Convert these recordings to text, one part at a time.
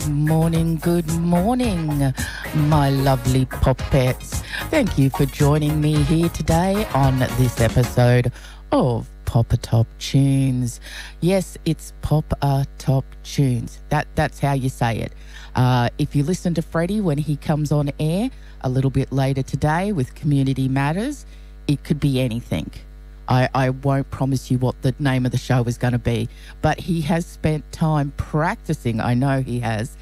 Good morning, my lovely poppets. Thank you for joining me here today on this episode of Pop Top Tunes. Yes, it's Pop Top Tunes. That's how you say it. If you listen to Freddie when he comes on air a little bit later today with Community Matters, it could be anything. I won't promise you what the name of the show is going to be, but he has spent time practicing. I know he has.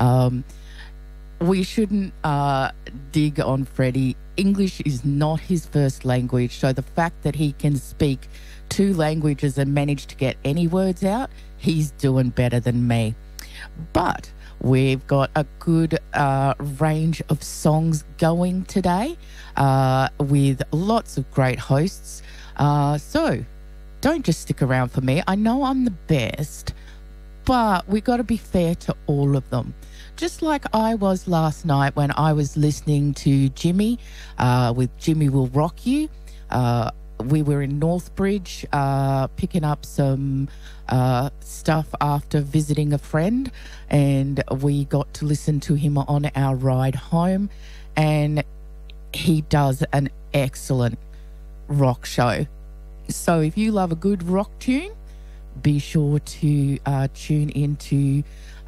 We shouldn't dig on Freddie. English is not his first language, so the fact that he can speak two languages and manage to get any words out, he's doing better than me. But we've got a good range of songs going today with lots of great hosts. So don't just stick around for me. I know I'm the best, but we got to be fair to all of them. Just like I was last night when I was listening to Jimmy with Jimmy Will Rock You. We were in Northbridge picking up some stuff after visiting a friend, and we got to listen to him on our ride home, and he does an excellent rock show. So if you love a good rock tune, be sure to tune into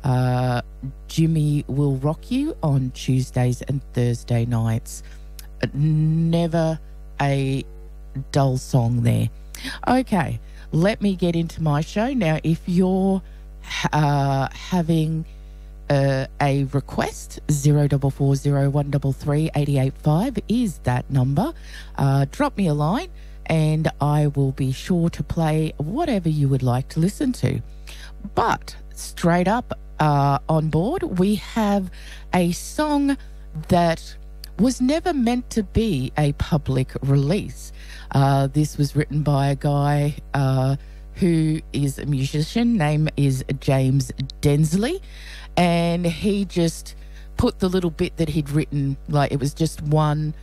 Jimmy Will Rock You on Tuesdays and Thursday nights. Never a dull song there. Okay, let me get into my show. Now, if you're having a request, 0440133885 is that number. Drop me a line and I will be sure to play whatever you would like to listen to. But straight up on board, we have a song that was never meant to be a public release. This was written by a guy who is a musician. Name is James Densley, and he just put the little bit that he'd written, like it was just one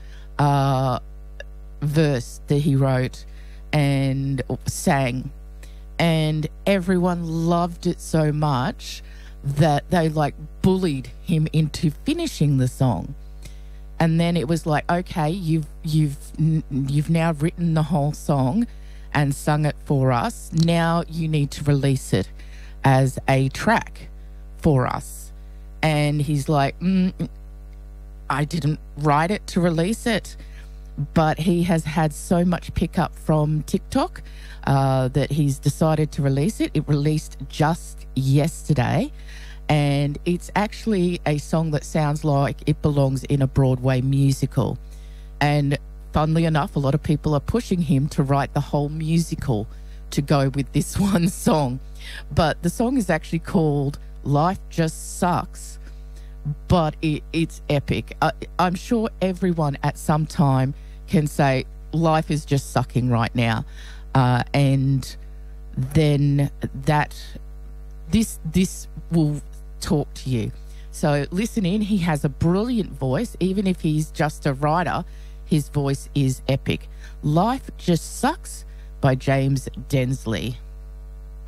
verse that he wrote and sang, and everyone loved it so much that they like bullied him into finishing the song. And then it was like, okay, you've now written the whole song and sung it for us. Now you need to release it as a track for us. And he's like, I didn't write it to release it. But he has had so much pickup from TikTok that he's decided to release it. It released just yesterday. And it's actually a song that sounds like it belongs in a Broadway musical. And funnily enough, a lot of people are pushing him to write the whole musical to go with this one song. But the song is actually called Life Just Sucks, but it's epic. I'm sure everyone at some time can say, life is just sucking right now. And then this will talk to you. So listen in. He has a brilliant voice. Even if he's just a writer, his voice is epic. Life Just Sucks by James Densley.